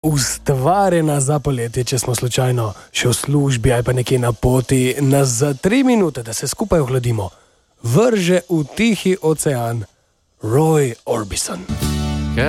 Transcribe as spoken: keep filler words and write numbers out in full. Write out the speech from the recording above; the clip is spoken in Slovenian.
ustvarjena za poletje, če smo slučajno še v službi ali pa nekje na poti, nas za tri minute, da se skupaj ohladimo, vrže v tihi ocean Roy Orbison.